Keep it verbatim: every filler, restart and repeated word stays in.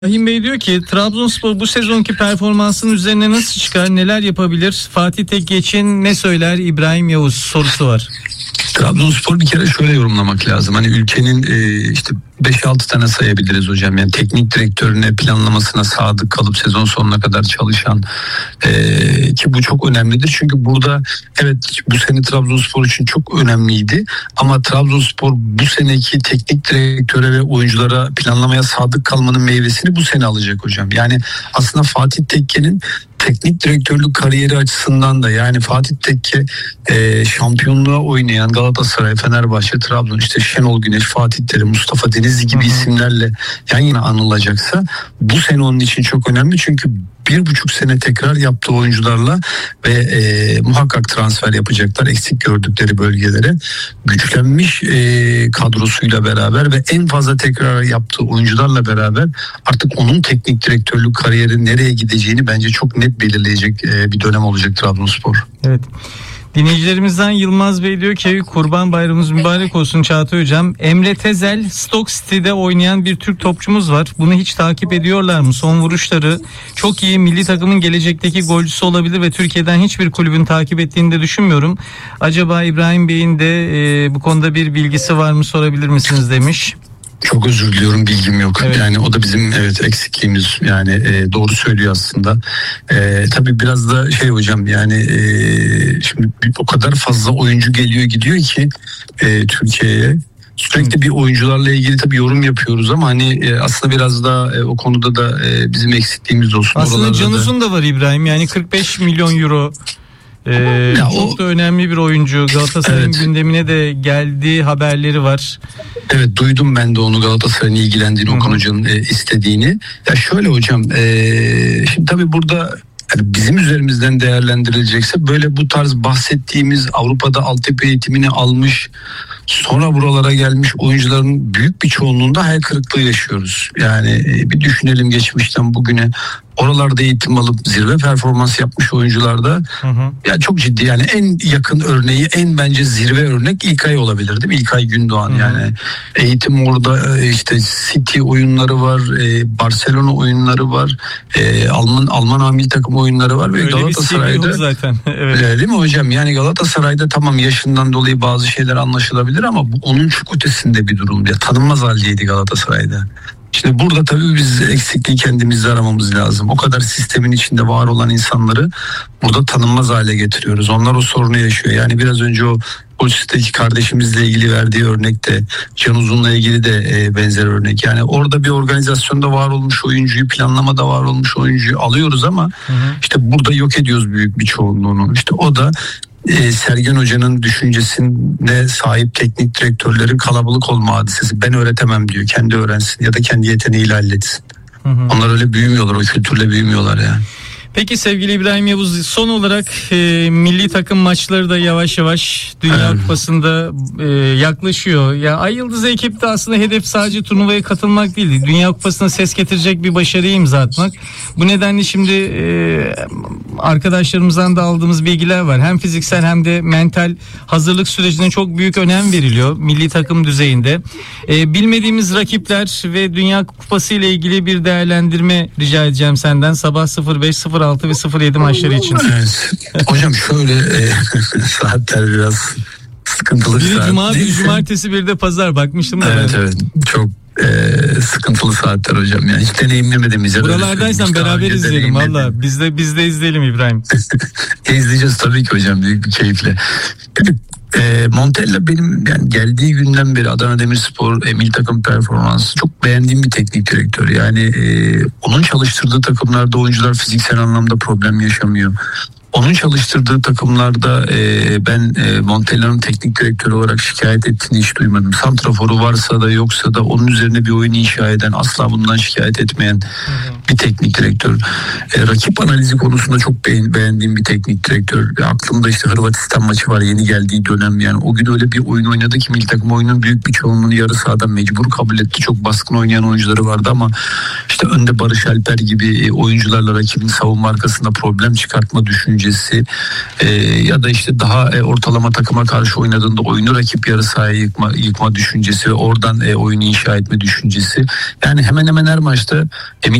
Rahim Bey diyor ki Trabzonspor bu sezonki performansının üzerine nasıl çıkar, neler yapabilir? Fatih Tekke için ne söyler İbrahim Yavuz sorusu var. Trabzonspor bir kere şöyle yorumlamak lazım. Hani ülkenin e, işte beş altı tane sayabiliriz hocam. Yani teknik direktörüne, planlamasına sadık kalıp sezon sonuna kadar çalışan e, ki bu çok önemlidir. Çünkü burada evet bu sene Trabzonspor için çok önemliydi. Ama Trabzonspor bu seneki teknik direktöre ve oyunculara planlamaya sadık kalmanın meyvesini bu sene alacak hocam. Yani aslında Fatih Tekke'nin teknik direktörlük kariyeri açısından da, yani Fatih Tekke e, şampiyonluğa oynayan Galatasaray, Fenerbahçe, Trabzon, işte Şenol Güneş, Fatih Terim, Mustafa Denizli gibi isimlerle yan yana anılacaksa bu sene onun için çok önemli. Çünkü bir buçuk sene tekrar yaptığı oyuncularla ve e, muhakkak transfer yapacaklar eksik gördükleri bölgelere. Güçlenmiş e, kadrosuyla beraber ve en fazla tekrar yaptığı oyuncularla beraber artık onun teknik direktörlük kariyeri nereye gideceğini bence çok net belirleyecek e, bir dönem olacak Trabzonspor. Evet. Dinleyicilerimizden Yılmaz Bey diyor ki Kurban Bayramımız mübarek olsun Çağatay Hocam. Emre Tezel Stoke City'de oynayan bir Türk topçumuz var. Bunu hiç takip ediyorlar mı? Son vuruşları çok iyi, milli takımın gelecekteki golcüsü olabilir ve Türkiye'den hiçbir kulübün takip ettiğini de düşünmüyorum. Acaba İbrahim Bey'in de e, bu konuda bir bilgisi var mı, sorabilir misiniz demiş. Çok özür diliyorum, bilgim yok. Evet. Yani o da bizim evet eksikliğimiz. Yani e, doğru söylüyor aslında. E, tabii biraz da şey hocam, yani e, şimdi o kadar fazla oyuncu geliyor gidiyor ki e, Türkiye'ye. Sürekli bir oyuncularla ilgili tabii yorum yapıyoruz ama hani e, aslında biraz da e, o konuda da e, bizim eksikliğimiz olsun. Aslında Can Uzun da var İbrahim. Yani kırk beş milyon euro. Ee, ya çok o, da önemli bir oyuncu. Galatasaray'ın evet. gündemine de geldiği haberleri var. Evet, duydum ben de onu, Galatasaray'ın ilgilendiğini, Okan Hoca'nın e, istediğini. Ya şöyle hocam, e, şimdi tabii burada yani bizim üzerimizden değerlendirilecekse böyle bu tarz bahsettiğimiz Avrupa'da altyapı eğitimini almış, sonra buralara gelmiş oyuncuların büyük bir çoğunluğunda hayal kırıklığı yaşıyoruz. Yani bir düşünelim geçmişten bugüne, oralarda eğitim alıp zirve performans yapmış oyuncularda hı hı. ya çok ciddi, yani en yakın örneği, en bence zirve örnek İlkay olabilir değil mi? İlkay Gündoğan. Hı hı. Yani eğitim orada, işte City oyunları var, Barcelona oyunları var, Alman Alman amil takım oyunları var ve öyle Galatasaray'da zaten. Evet. Değil mi hocam? Yani Galatasaray'da tamam yaşından dolayı bazı şeyler anlaşılabilir ama bu onun çok ötesinde bir durum. Ya tanınmaz haldeydi Galatasaray'da. Şimdi burada tabii biz eksikliği kendimizde aramamız lazım. O kadar sistemin içinde var olan insanları burada tanınmaz hale getiriyoruz. Onlar o sorunu yaşıyor. Yani biraz önce o Pols'taki kardeşimizle ilgili verdiği örnekte, Can Uzun'la ilgili de e, benzer örnek. Yani orada bir organizasyonda var olmuş oyuncuyu, planlamada var olmuş oyuncuyu alıyoruz ama hı hı. işte burada yok ediyoruz büyük bir çoğunluğunu. İşte o da e, Sergen Hoca'nın düşüncesine sahip teknik direktörlerin kalabalık olma hadisesi. Ben öğretemem diyor, kendi öğrensin ya da kendi yeteneğiyle halletsin. Hı hı. Onlar öyle büyümüyorlar, o kültürle büyümüyorlar yani. Peki sevgili İbrahim Yavuz, son olarak e, milli takım maçları da yavaş yavaş Dünya evet. Kupası'nda e, yaklaşıyor. Ya Ay Yıldız ekipte aslında hedef sadece turnuvaya katılmak değildi. Dünya Kupası'na ses getirecek bir başarıyı imza atmak. Bu nedenle şimdi e, arkadaşlarımızdan da aldığımız bilgiler var. Hem fiziksel hem de mental hazırlık sürecine çok büyük önem veriliyor milli takım düzeyinde. E, bilmediğimiz rakipler ve Dünya Kupası ile ilgili bir değerlendirme rica edeceğim senden. Sabah sıfır beş sıfır altı ve sıfır yedi maçları için. Evet. Hocam şöyle e, saatler biraz sıkıntılı biri saat. Cuma, bir cumartesi, bir de pazar, bakmıştım da. Evet ben. evet. Çok e, sıkıntılı saatler hocam. Yani hiç deneyimlemediğimiz yer. Buralardaysan beraber izleyelim valla. Biz de biz de izleyelim İbrahim. İzleyeceğiz tabii ki hocam, büyük bir keyifle. E, Montella benim yani geldiği günden beri Adana Demirspor e, milli takım performansı çok beğendiğim bir teknik direktör. Yani e, onun çalıştırdığı takımlarda oyuncular fiziksel anlamda problem yaşamıyor. Onun çalıştırdığı takımlarda e, ben e, Montella'nın teknik direktörü olarak şikayet ettiğini hiç duymadım. Santraforu varsa da yoksa da onun üzerine bir oyun inşa eden, asla bundan şikayet etmeyen hı hı. bir teknik direktör. E, rakip analizi konusunda çok beğen, beğendiğim bir teknik direktör. E, aklımda işte Hırvatistan maçı var, yeni geldiği dönem. Yani o gün öyle bir oyun oynadı ki milli takım oyunun büyük bir çoğunluğunu yarı sahadan mecbur kabul etti. Çok baskın oynayan oyuncuları vardı ama işte önde Barış Alper gibi e, oyuncularla rakibin savunma arkasında problem çıkartma düşüncesi düşüncesi e, ya da işte daha e, ortalama takıma karşı oynadığında oyunu rakip yarı sahaya yıkma, yıkma düşüncesi ve oradan e, oyunu inşa etme düşüncesi. Yani hemen hemen her maçta emin